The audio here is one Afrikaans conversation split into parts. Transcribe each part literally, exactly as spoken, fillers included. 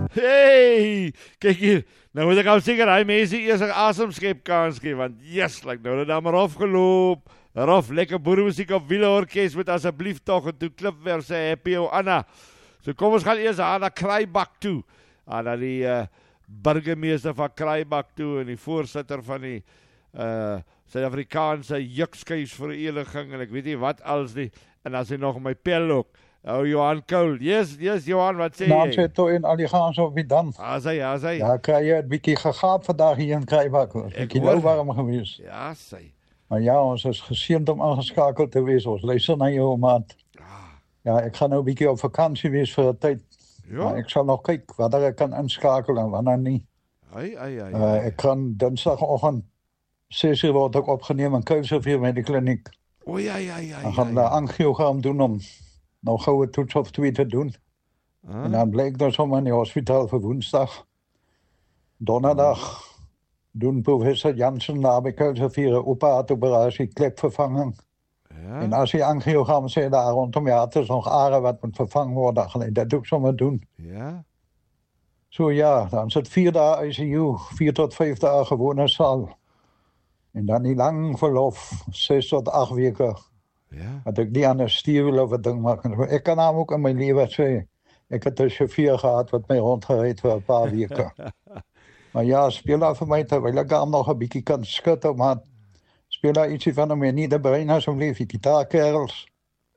Hey, kyk hier, nou moet ek al seker hy mense eers 'n asemskep kans gee, want yes, like nou het daar maar afgeloop. Rof, lekker boeremusiek op wieleorkes met asseblief tog en toe klipwer sê happy ou Anna. So kom ons gaan eers aan na Kraaiebak toe. Aan na die uh, burgemeester van Kraaiebak toe en die voorsitter van die uh, Suid-Afrikaanse Jukskuisvereniging en ek weet nie wat als nie. En as hy nog my pel ook. Oh, Johan Kool. Yes, yes, Johan, wat sê Nou, jy? sê toe in Alligaans op wie dan? As hy, as hy. Ja, kry je het bietjie gegaap vandaag hier in Kraaiebak. Het Ek bietjie hoor. nou warm geweest. Ja, sy. Maar ja, ons is geseend om aangeskakeld te wees. Ons luister na jou, maat. Ja, ek gaan nou 'n bietjie op vakansie wees vir 'n tyd. Ja. Maar ek sal nog kyk wanneer ek kan inskakel en wanneer nie. Ai, ai, ai. Uh, ek kan dinsdagoggend ses uur word ek opgeneem in Kuilsrivier met die kliniek. O ja, ja, ja. Dan gaan we ja, angiogram doen om nog gou 'n toets of twee te doen. ja. En dan bleek dat sommer in die hospitaal vir Woensdag. Donderdag doen professor Jansen na by Kuilsrivier 'n operasie klepvervanging. Ja. En as jy angiogram sê daar rondom je hart is nog are wat moet vervangen worden, dan ga je dat ook zomaar doen. Ja. Zo ja, dan zit vier dagen I C U, vier tot vijf dagen gewone zaal. En dan die lang verlof, zes tot acht weken. Ja. Dat ik niet aan de stier wil of het ding maken. Ik kan namelijk ook in mijn leven zeggen, ik heb een chauffeur gehad wat mij rondgereden voor een paar weken. Maar ja, speel daar voor mij terwijl ik hem nog een beetje kan schutten, maar speel daar ietsje van hem niet de brein als hem leef, die gitaarkerels.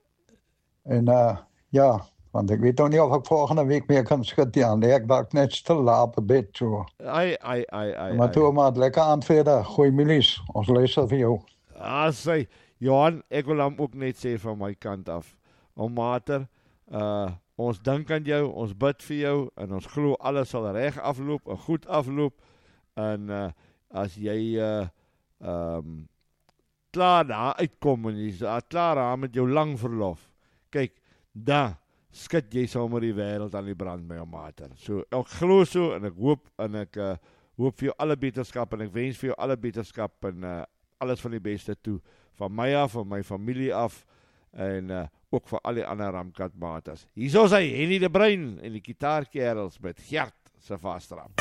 En uh, ja, want ik weet nog niet of ik volgende week meer kan schutten. Ja, nee, ik dacht net te laat op bed. Zo. Ai, ai, ai, ai. Maar ai. toe maar lekker aan verder. Goeie milies, ons luister vir jou. Ah, sy, Johan, ek wil hom ook net sê van my kant af. Om mater, uh, ons dink aan jou, ons bid vir jou, en ons glo alles sal reg afloop, en goed afloop, en uh, as jy uh, um, klaar daar uitkom, en jy is uh, klaar daar met jou lang verlof, kyk, daar skit jy sommer die wêreld aan die brand by jou mater. So, ek glo so, en ek hoop, en ek uh, hoop vir jou alle beterskap, en ek wens vir jou alle beterskap, en uh, alles van die beste toe, van my af, van my familie af, en uh, ook vir al die ander Ramkat maters. Hier is hy, Henny de Bruin, en die gitaarkerels met Gert se vastrap.